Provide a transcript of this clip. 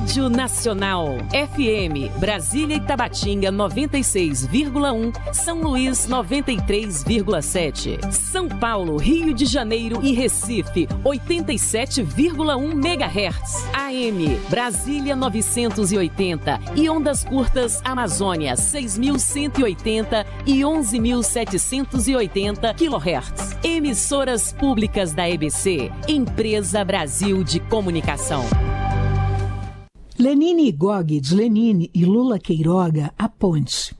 Rádio Nacional. FM, Brasília e Tabatinga 96,1, São Luís 93,7. São Paulo, Rio de Janeiro e Recife 87,1 MHz. AM, Brasília 980 e ondas curtas Amazônia 6.180 e 11.780 kHz. Emissoras públicas da EBC, Empresa Brasil de Comunicação. Lenine e Gog de Lenine e Lula Queiroga, A Ponte.